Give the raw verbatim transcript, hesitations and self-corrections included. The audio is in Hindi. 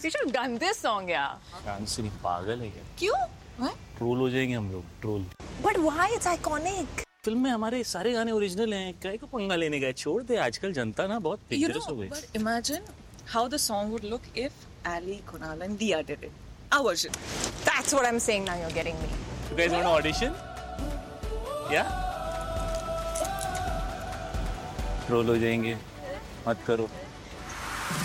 You should have done this song, yeah. Dance नहीं, पागल है क्या? क्यों? What? ट्रोल हो जाएंगे हम लोग, troll. But why? It's iconic. Film में हमारे सारे गाने ओरिजिनल हैं, काय को पंगा लेने का है? छोड़ दे, आजकल जनता ना बहुत You डेंजरस know, हो गई। but imagine how the song would look if Ali, Kunal and Dia did it. Our version. That's what I'm saying now. You're getting me. You guys want to audition? Yeah? Troll हो जाएंगे, मत करो।